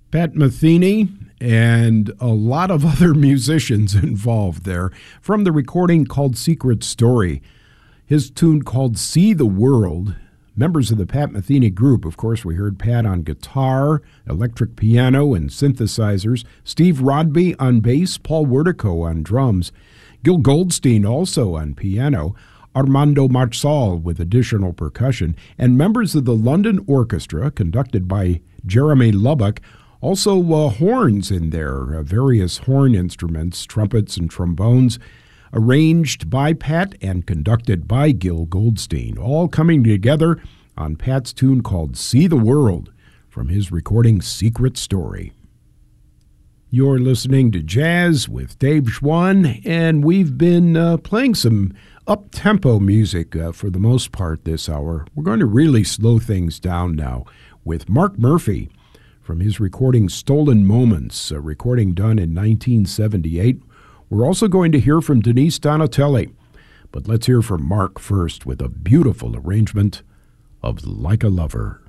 Pat Metheny and a lot of other musicians involved there from the recording called Secret Story. His tune called See the World. Members of the Pat Metheny group, of course, we heard Pat on guitar, electric piano, and synthesizers, Steve Rodby on bass, Paul Wertico on drums, Gil Goldstein also on piano, Armando Marsal with additional percussion, and members of the London Orchestra, conducted by Jeremy Lubbock, also horns in there, various horn instruments, trumpets and trombones, arranged by Pat and conducted by Gil Goldstein, all coming together on Pat's tune called See the World from his recording Secret Story. You're listening to Jazz with Dave Schwann, and we've been playing some up-tempo music for the most part this hour. We're going to really slow things down now with Mark Murphy from his recording Stolen Moments, a recording done in 1978. We're also going to hear from Denise Donatelli, but let's hear from Mark first with a beautiful arrangement of Like a Lover.